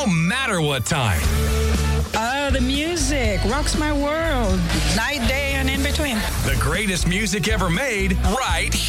no matter what time. The music rocks my world. Night, day, and in between. The greatest music ever made, right